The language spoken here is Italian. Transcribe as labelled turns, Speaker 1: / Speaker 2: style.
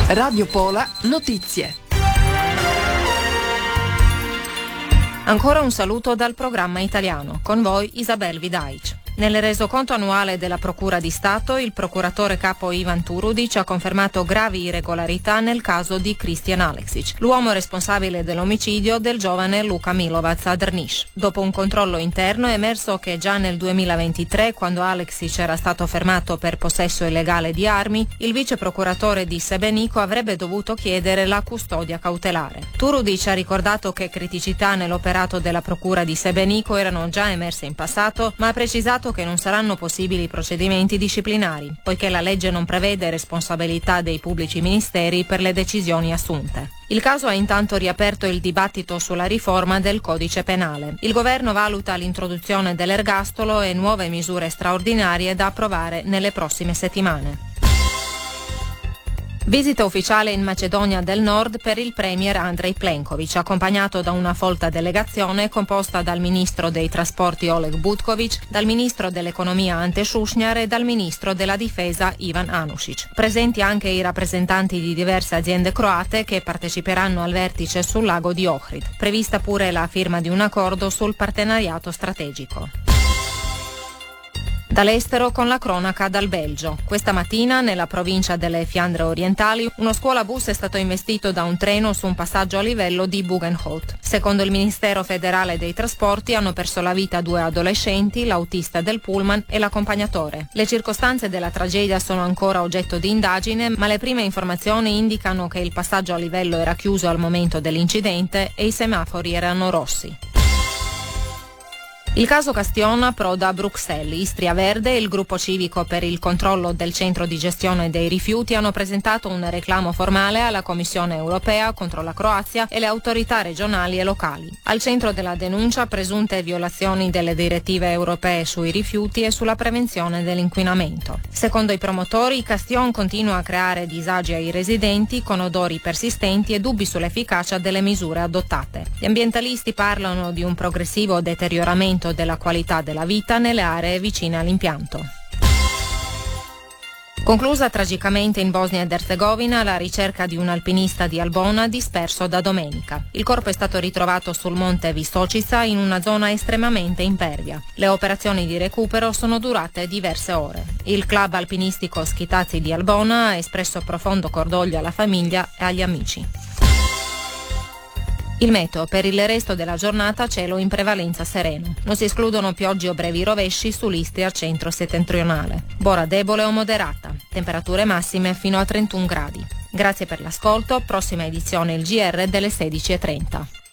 Speaker 1: Radio Pola Notizie.
Speaker 2: Ancora un saluto dal programma italiano. Con voi Isabel Vidaic. Nel resoconto annuale della Procura di Stato, il procuratore capo Ivan Turudic ha confermato gravi irregolarità nel caso di Christian Aleksic, l'uomo responsabile dell'omicidio del giovane Luka Milovac a Drniš. Dopo un controllo interno è emerso che già nel 2023, quando Aleksic era stato fermato per possesso illegale di armi, il vice procuratore di Sebenico avrebbe dovuto chiedere la custodia cautelare. Turudic ha ricordato che criticità nell'operato della Procura di Sebenico erano già emerse in passato, ma ha precisato che non saranno possibili procedimenti disciplinari, poiché la legge non prevede responsabilità dei pubblici ministeri per le decisioni assunte. Il caso ha intanto riaperto il dibattito sulla riforma del codice penale. Il governo valuta l'introduzione dell'ergastolo e nuove misure straordinarie da approvare nelle prossime settimane. Visita ufficiale in Macedonia del Nord per il premier Andrej Plenković, accompagnato da una folta delegazione composta dal ministro dei trasporti Oleg Butković, dal ministro dell'economia Ante Šušnjar e dal ministro della difesa Ivan Anušić. Presenti anche i rappresentanti di diverse aziende croate che parteciperanno al vertice sul lago di Ohrid. Prevista pure la firma di un accordo sul partenariato strategico. Dall'estero con la cronaca dal Belgio. Questa mattina, nella provincia delle Fiandre Orientali, uno scuolabus è stato investito da un treno su un passaggio a livello di Bugenholt. Secondo il Ministero federale dei trasporti hanno perso la vita 2 adolescenti, l'autista del pullman e l'accompagnatore. Le circostanze della tragedia sono ancora oggetto di indagine, ma le prime informazioni indicano che il passaggio a livello era chiuso al momento dell'incidente e i semafori erano rossi. Il caso Castion approda a Bruxelles. Istria Verde e il gruppo civico per il controllo del centro di gestione dei rifiuti hanno presentato un reclamo formale alla Commissione europea contro la Croazia e le autorità regionali e locali. Al centro della denuncia presunte violazioni delle direttive europee sui rifiuti e sulla prevenzione dell'inquinamento. Secondo i promotori, Castion continua a creare disagi ai residenti con odori persistenti e dubbi sull'efficacia delle misure adottate. Gli ambientalisti parlano di un progressivo deterioramento della qualità della vita nelle aree vicine all'impianto. Conclusa tragicamente in Bosnia ed Erzegovina la ricerca di un alpinista di Albona disperso da domenica. Il corpo è stato ritrovato sul monte Visočica in una zona estremamente impervia. Le operazioni di recupero sono durate diverse ore. Il club alpinistico Schitazzi di Albona ha espresso profondo cordoglio alla famiglia e agli amici. Il meteo: per il resto della giornata cielo in prevalenza sereno. Non si escludono piogge o brevi rovesci sull'Istria centro-settentrionale. Bora debole o moderata. Temperature massime fino a 31 gradi. Grazie per l'ascolto. Prossima edizione il GR delle 16:30.